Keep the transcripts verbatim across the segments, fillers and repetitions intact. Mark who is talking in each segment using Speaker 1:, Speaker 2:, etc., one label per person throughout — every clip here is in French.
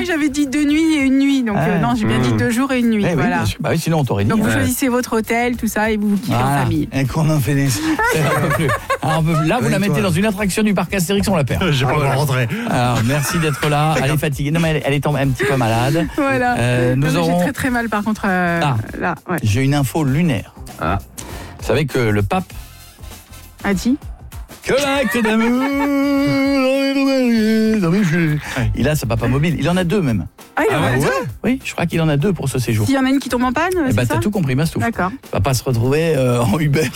Speaker 1: que j'avais dit deux nuits et une nuit. Donc, ah, euh, non, j'ai bien mmh. dit deux jours et une nuit.
Speaker 2: Eh
Speaker 1: voilà.
Speaker 2: Oui, bah oui, sinon, on t'aurait dit.
Speaker 1: Donc, vous
Speaker 2: ouais.
Speaker 1: choisissez votre hôtel, tout ça, et vous vous kiffez
Speaker 2: voilà.
Speaker 1: en famille.
Speaker 2: Et qu'on en finisse. un peu plus. Alors, là, vous oui, la mettez toi. Dans une attraction du parc Astérix, on la perd.
Speaker 3: J'ai pas
Speaker 2: voilà.
Speaker 3: rentré.
Speaker 2: Alors, merci d'être là. Elle est fatiguée. Non, mais elle, elle est tombée un petit peu malade.
Speaker 1: Voilà.
Speaker 2: Euh, nous
Speaker 1: non,
Speaker 2: aurons...
Speaker 1: J'ai très très mal, par contre. Euh,
Speaker 2: ah,
Speaker 1: là, ouais.
Speaker 2: J'ai une info lunaire.
Speaker 3: Ah.
Speaker 2: Vous savez que le pape
Speaker 1: a dit
Speaker 2: que l'acte d'amour. Il a sa papa mobile. Il en a deux même.
Speaker 1: Ah, il en a
Speaker 2: ah,
Speaker 1: deux
Speaker 2: ouais. Oui, je crois qu'il en a deux pour ce séjour.
Speaker 1: S'il y en a une qui tombe en panne,
Speaker 2: eh
Speaker 1: c'est
Speaker 2: bah,
Speaker 1: ça
Speaker 2: t'as tout compris, Mastouf.
Speaker 1: D'accord.
Speaker 2: Il va pas se retrouver euh, en Uber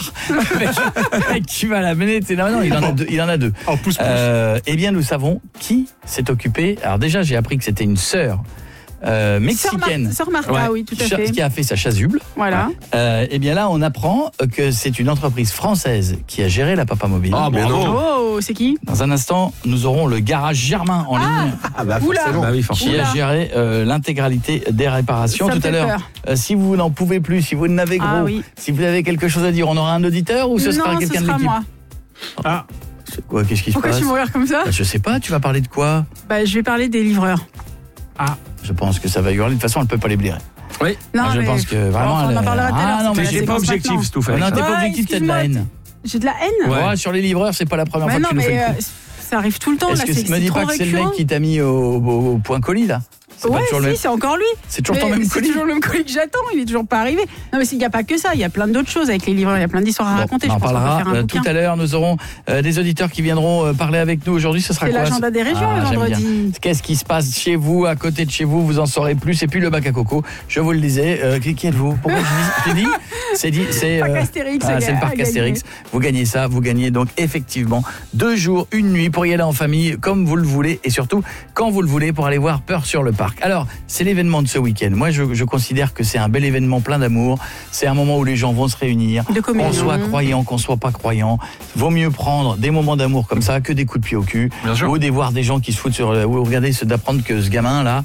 Speaker 2: avec qui va l'amener. Non, non, il en a deux. Il en a deux.
Speaker 3: Oh, pousse, pousse.
Speaker 2: Euh, eh bien, nous savons qui s'est occupé. Alors déjà, j'ai appris que c'était une sœur. Euh, mexicaine,
Speaker 1: Sœur Mar- Martha, ouais. oui, tout à fait.
Speaker 2: Qui a fait sa chasuble.
Speaker 1: Voilà.
Speaker 2: Euh, et bien là, on apprend que c'est une entreprise française qui a géré la Papa Mobile.
Speaker 3: Ah, mais non.
Speaker 1: Oh, c'est qui ?
Speaker 2: Dans un instant, nous aurons le garage Germain en
Speaker 1: ah,
Speaker 2: ligne.
Speaker 3: Ah bah,
Speaker 1: Oula.
Speaker 3: bah oui,
Speaker 2: qui a géré euh, l'intégralité des réparations.
Speaker 1: Ça
Speaker 2: tout à l'heure. Euh, si vous n'en pouvez plus, si vous n'avez gros,
Speaker 1: ah, oui.
Speaker 2: si vous avez quelque chose à dire, on aura un auditeur ou ce
Speaker 1: non,
Speaker 2: sera quelqu'un
Speaker 1: ce sera
Speaker 2: de l'équipe ?
Speaker 1: moi.
Speaker 3: Ah.
Speaker 2: Quoi, qu'est-ce qui se
Speaker 1: Pourquoi
Speaker 2: passe ?
Speaker 1: tu me regardes comme ça ?
Speaker 2: Bah, je sais pas, tu vas parler de quoi ?
Speaker 1: Bah, je vais parler des livreurs.
Speaker 2: Ah, je pense que ça va hurler. De toute façon, elle peut pas les blairer.
Speaker 3: Oui.
Speaker 1: Non,
Speaker 2: ah, je
Speaker 1: mais...
Speaker 2: pense que vraiment.
Speaker 1: Enfin, on en parlera tout à l'heure.
Speaker 2: Ah non, mais
Speaker 3: j'ai pas objectif, Stouff.
Speaker 2: Non, t'es pas
Speaker 1: ouais,
Speaker 2: objectif, t'as de la haine.
Speaker 1: J'ai de la haine.
Speaker 2: Ouais. Ouais, sur les livreurs, c'est pas la première
Speaker 1: mais
Speaker 2: fois
Speaker 1: non,
Speaker 2: que tu nous
Speaker 1: mais
Speaker 2: fais le coup.
Speaker 1: euh, ça arrive tout le temps.
Speaker 2: Est-ce
Speaker 1: là,
Speaker 2: que
Speaker 1: c'est,
Speaker 2: me
Speaker 1: c'est
Speaker 2: dis
Speaker 1: trop
Speaker 2: pas que c'est le
Speaker 1: récurrent.
Speaker 2: mec qui t'a mis au, au, au point colis là? C'est
Speaker 1: ouais,
Speaker 2: pas toujours
Speaker 1: si,
Speaker 2: le même.
Speaker 1: c'est encore lui.
Speaker 2: C'est toujours
Speaker 1: mais
Speaker 2: ton même
Speaker 1: c'est
Speaker 2: colis.
Speaker 1: toujours le même colis que j'attends. Il est toujours pas arrivé. Non, mais il n'y a pas que ça. Il y a plein d'autres choses avec les livreurs. Il y a plein d'histoires à
Speaker 2: Bon,
Speaker 1: raconter.
Speaker 2: on en
Speaker 1: je pense
Speaker 2: parlera
Speaker 1: qu'on peut faire un
Speaker 2: euh,
Speaker 1: bouquin.
Speaker 2: tout à l'heure. Nous aurons euh, des auditeurs qui viendront euh, parler avec nous aujourd'hui. Ce sera
Speaker 1: c'est
Speaker 2: quoi?
Speaker 1: l'agenda des régions
Speaker 2: ah,
Speaker 1: le
Speaker 2: j'aime
Speaker 1: vendredi.
Speaker 2: bien. Qu'est-ce qui se passe chez vous, à côté de chez vous? Vous en saurez plus. Et puis le bac à coco. Je vous le disais. Euh, qui, qui êtes-vous? Pourquoi je dis, dit C'est dit. C'est,
Speaker 1: parc
Speaker 2: euh,
Speaker 1: Astérix.
Speaker 2: ah, c'est le parc Astérix. Vous gagnez ça. Vous gagnez donc effectivement deux jours, une nuit pour y aller en famille, comme vous le voulez, et surtout quand vous le voulez pour aller voir Peur sur le parc. Alors, c'est l'événement de ce week-end. Moi, je, je considère que c'est un bel événement plein d'amour. C'est un moment où les gens vont se réunir. Qu'on soit croyant, qu'on soit pas croyant. Vaut mieux prendre des moments d'amour comme ça que des coups de pied au cul. Ou des voir des gens qui se foutent sur... Ou regardez, d'apprendre que ce gamin-là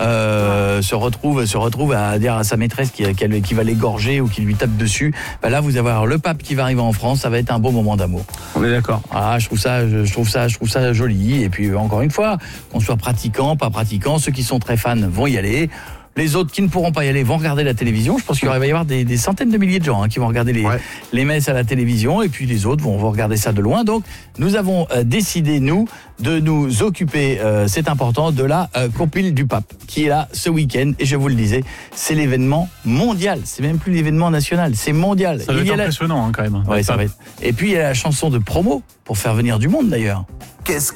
Speaker 2: euh, se retrouve se retrouve à dire à sa maîtresse qui, qui, qui va l'égorger ou qui lui tape dessus. Ben là, vous allez avoir le pape qui va arriver en France. Ça va être un beau moment d'amour.
Speaker 3: On est d'accord.
Speaker 2: Ah, je trouve ça, je, je trouve ça, je trouve ça joli. Et puis, encore une fois, qu'on soit pratiquant, pas pratiquant, ceux qui sont très fans vont y aller. Les autres qui ne pourront pas y aller vont regarder la télévision. Je pense qu'il va y avoir des, des centaines de milliers de gens hein, qui vont regarder les, ouais. les messes à la télévision. Et puis les autres vont, vont regarder ça de loin. Donc, nous avons euh, décidé, nous, de nous occuper, euh, c'est important, de la euh, compile du pape, qui est là ce week-end. Et je vous le disais, c'est l'événement mondial. C'est même plus l'événement national, c'est mondial.
Speaker 3: Ça va être impressionnant la... hein, quand même.
Speaker 2: Ouais, ça va être... Et puis, il y a la chanson de promo pour faire venir du monde, d'ailleurs.
Speaker 4: Qu'est-ce